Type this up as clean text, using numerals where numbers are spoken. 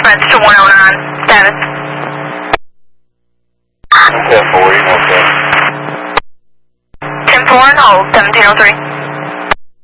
French to 109. Status. 10-4, okay. 10-4 and hold. 1703.